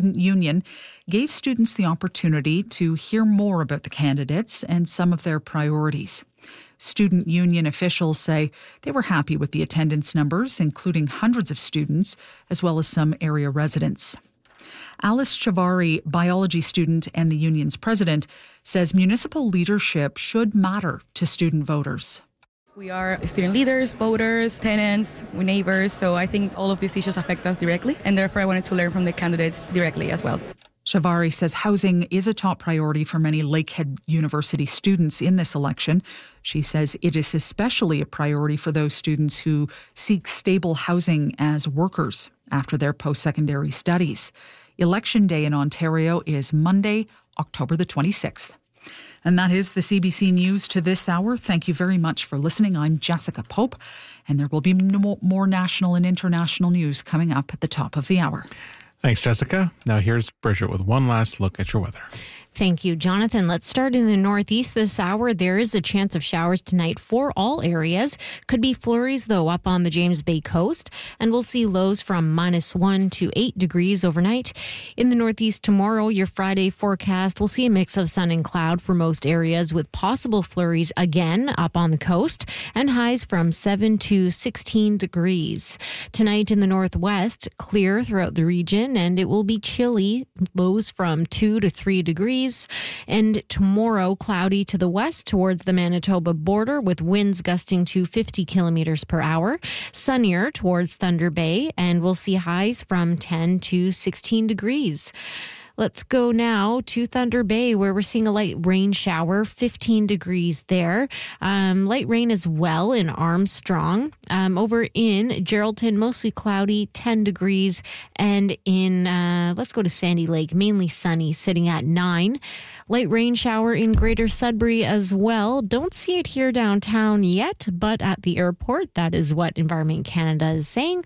student union gave students the opportunity to hear more about the candidates and some of their priorities. Student union officials say they were happy with the attendance numbers, including hundreds of students, as well as some area residents. Alice Chavari, biology student and the union's president, says municipal leadership should matter to student voters. We are student leaders, voters, tenants, we're neighbors, so I think all of these issues affect us directly, and therefore I wanted to learn from the candidates directly as well. Chavari says housing is a top priority for many Lakehead University students in this election. She says it is especially a priority for those students who seek stable housing as workers after their post-secondary studies. Election Day in Ontario is Monday, October the 26th. And that is the CBC News to this hour. Thank you very much for listening. I'm Jessica Pope, and there will be more national and international news coming up at the top of the hour. Thanks, Jessica. Now here's Bridget with one last look at your weather. Thank you, Jonathan. Let's start in the northeast this hour. There is a chance of showers tonight for all areas. Could be flurries, though, up on the James Bay coast. And we'll see lows from -1 to 8 degrees overnight. In the northeast tomorrow, your Friday forecast, we'll see a mix of sun and cloud for most areas with possible flurries again up on the coast and highs from 7 to 16 degrees. Tonight in the northwest, clear throughout the region, and it will be chilly, lows from 2 to 3 degrees. And tomorrow, cloudy to the west towards the Manitoba border with winds gusting to 50 kilometers per hour. Sunnier towards Thunder Bay, and we'll see highs from 10 to 16 degrees. Let's go now to Thunder Bay, where we're seeing a light rain shower, 15 degrees there. Light rain as well in Armstrong. Over in Geraldton, mostly cloudy, 10 degrees. And in, let's go to Sandy Lake, mainly sunny, sitting at 9. Light rain shower in Greater Sudbury as well. Don't see it here downtown yet, but at the airport, that is what Environment Canada is saying.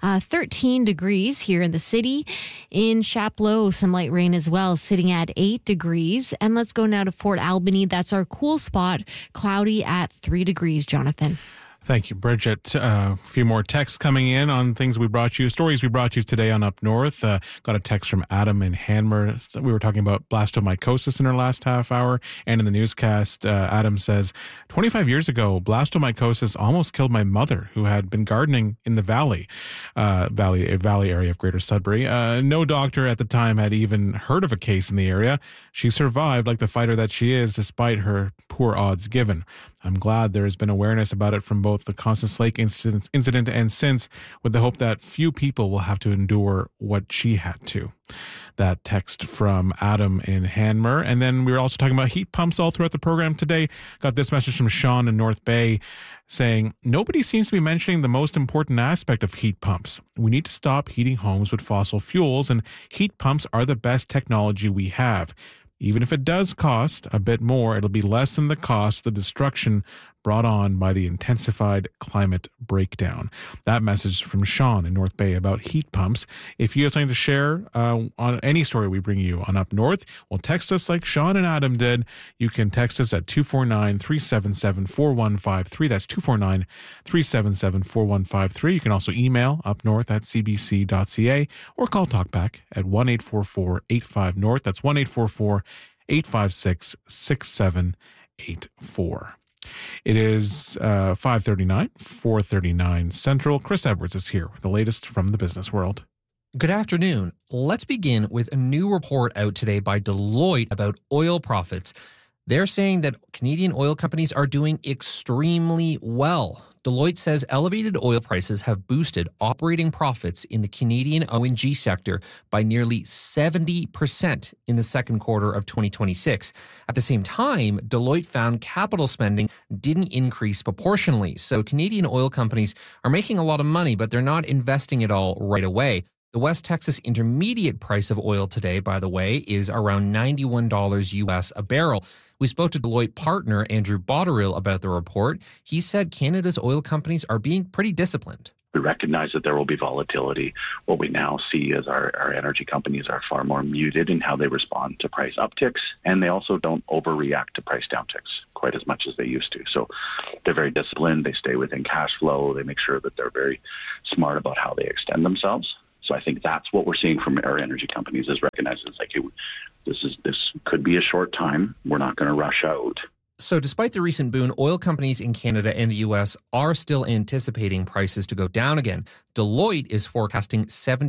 13 degrees here in the city. In Chapleau, some light rain as well, sitting at 8 degrees. And let's go now to Fort Albany. That's our cool spot, cloudy at 3 degrees, Jonathan. Thank you, Bridget. A few more texts coming in on things we brought you, stories we brought you today on Up North. Got a text from Adam in Hanmer. We were talking about blastomycosis in our last half hour. And in the newscast, Adam says, 25 years ago, blastomycosis almost killed my mother, who had been gardening in the valley area of Greater Sudbury. No doctor at the time had even heard of a case in the area. She survived like the fighter that she is, despite her poor odds given. I'm glad there has been awareness about it from both the Constance Lake incident and since, with the hope that few people will have to endure what she had to. That text from Adam in Hanmer. And then we were also talking about heat pumps all throughout the program today. Got this message from Sean in North Bay saying, nobody seems to be mentioning the most important aspect of heat pumps. We need to stop heating homes with fossil fuels, and heat pumps are the best technology we have. Even if it does cost a bit more, it'll be less than the cost of the destruction brought on by the intensified climate breakdown. That message from Sean in North Bay about heat pumps. If you have something to share on any story we bring you on Up North, well, text us like Sean and Adam did. You can text us at 249-377-4153. That's 249-377-4153. You can also email upnorth@cbc.ca or call Talkback at 1-844-85-NORTH. That's 1-844-856-6784. It is 5:39, 4:39 Central. Chris Edwards is here with the latest from the business world. Good afternoon. Let's begin with a new report out today by Deloitte about oil profits. They're saying that Canadian oil companies are doing extremely well. Deloitte says elevated oil prices have boosted operating profits in the Canadian O&G sector by nearly 70% in the second quarter of 2026. At the same time, Deloitte found capital spending didn't increase proportionally. So Canadian oil companies are making a lot of money, but they're not investing it all right away. The West Texas Intermediate price of oil today, by the way, is around $91 US a barrel. We spoke to Deloitte partner Andrew Botterill about the report. He said Canada's oil companies are being pretty disciplined. We recognize that there will be volatility. What we now see is our energy companies are far more muted in how they respond to price upticks, and they also don't overreact to price downticks quite as much as they used to. So they're very disciplined. They stay within cash flow. They make sure that they're very smart about how they extend themselves. So I think that's what we're seeing from our energy companies, is recognizing it's like, this could be a short time. We're not going to rush out. So despite the recent boon, oil companies in Canada and the U.S. are still anticipating prices to go down again. Deloitte is forecasting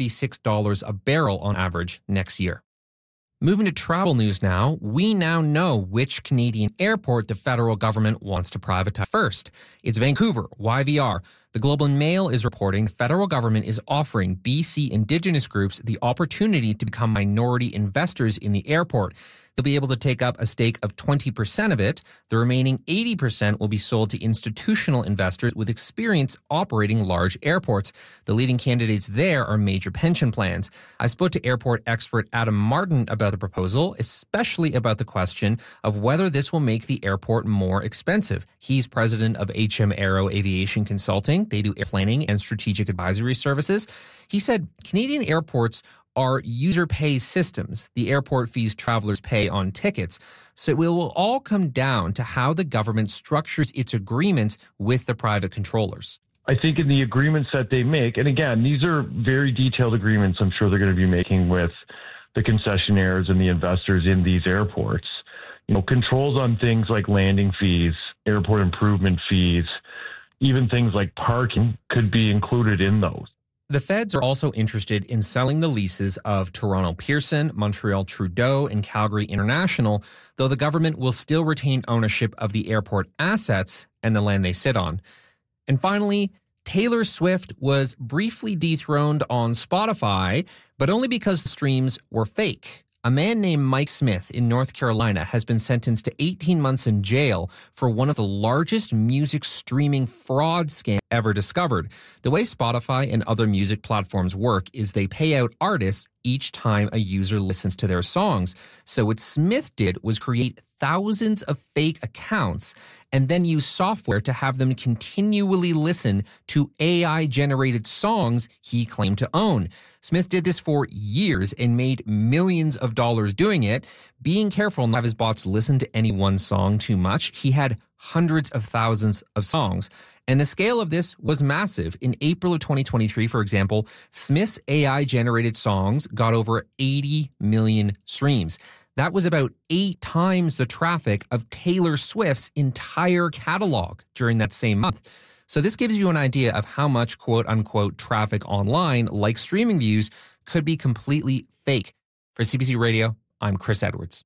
$76 a barrel on average next year. Moving to travel news now, we now know which Canadian airport the federal government wants to privatize first. It's Vancouver, YVR. The Globe and Mail is reporting the federal government is offering BC Indigenous groups the opportunity to become minority investors in the airport. They'll be able to take up a stake of 20% of it. The remaining 80% will be sold to institutional investors with experience operating large airports. The leading candidates there are major pension plans. I spoke to airport expert Adam Martin about the proposal, especially about the question of whether this will make the airport more expensive. He's president of HM Aero Aviation Consulting. They do air planning and strategic advisory services. He said Canadian airports are user pay systems. The airport fees travelers pay on tickets. So it will all come down to how the government structures its agreements with the private controllers. I think in the agreements that they make, and again, these are very detailed agreements I'm sure they're going to be making with the concessionaires and the investors in these airports. Controls on things like landing fees, airport improvement fees, even things like parking could be included in those. The feds are also interested in selling the leases of Toronto Pearson, Montreal Trudeau, and Calgary International, though the government will still retain ownership of the airport assets and the land they sit on. And finally, Taylor Swift was briefly dethroned on Spotify, but only because the streams were fake. A man named Mike Smith in North Carolina has been sentenced to 18 months in jail for one of the largest music streaming fraud scams ever discovered. The way Spotify and other music platforms work is they pay out artists each time a user listens to their songs. So what Smith did was create thousands of fake accounts and then use software to have them continually listen to AI-generated songs he claimed to own. Smith did this for years and made millions of dollars doing it. Being careful not to have his bots listen to any one song too much, he had hundreds of thousands of songs. And the scale of this was massive. In April of 2023, for example, Smith's AI-generated songs got over 80 million streams. That was about 8 times the traffic of Taylor Swift's entire catalog during that same month. So this gives you an idea of how much quote-unquote traffic online, like streaming views, could be completely fake. For CBC Radio, I'm Chris Edwards.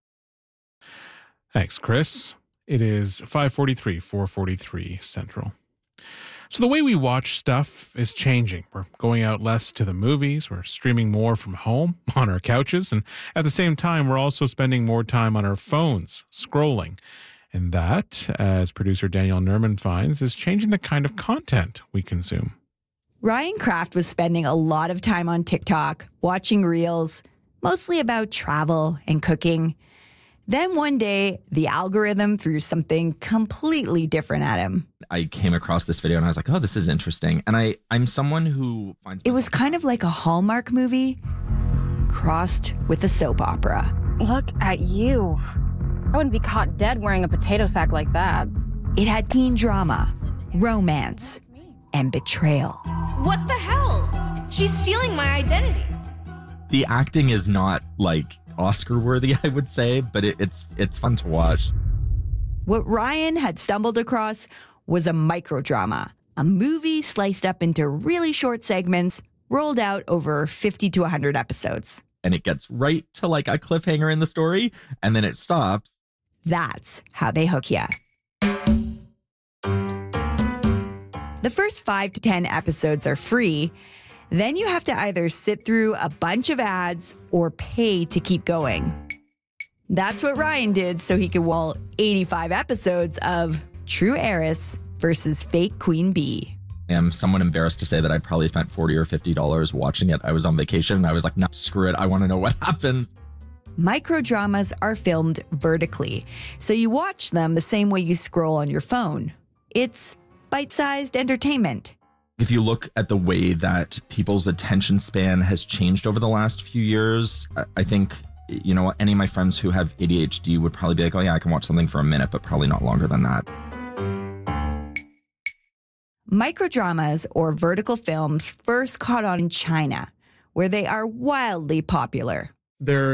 Thanks, Chris. It is 5:43, 4:43 Central. So the way we watch stuff is changing. We're going out less to the movies. We're streaming more from home on our couches. And at the same time, we're also spending more time on our phones, scrolling. And that, as producer Daniel Nerman finds, is changing the kind of content we consume. Ryan Kraft was spending a lot of time on TikTok, watching reels, mostly about travel and cooking. Then one day, the algorithm threw something completely different at him. I came across this video and I was like, oh, this is interesting. And I'm someone who finds... It was kind of like a Hallmark movie crossed with a soap opera. Look at you. I wouldn't be caught dead wearing a potato sack like that. It had teen drama, romance, and betrayal. What the hell? She's stealing my identity. The acting is not like Oscar worthy, I would say, but it's fun to watch. What Ryan had stumbled across was a microdrama, a movie sliced up into really short segments, rolled out over 50 to 100 episodes. And it gets right to like a cliffhanger in the story, and then it stops. That's how they hook you. The first 5 to 10 episodes are free. Then you have to either sit through a bunch of ads or pay to keep going. That's what Ryan did so he could wall 85 episodes of True Heiress versus Fake Queen Bee. I'm somewhat embarrassed to say that I probably spent $40 or $50 watching it. I was on vacation and I was like, no, screw it. I want to know what happens. Microdramas are filmed vertically, so you watch them the same way you scroll on your phone. It's bite-sized entertainment. If you look at the way that people's attention span has changed over the last few years, I think, any of my friends who have ADHD would probably be like, oh yeah, I can watch something for a minute, but probably not longer than that. Microdramas, or vertical films, first caught on in China, where they are wildly popular. They're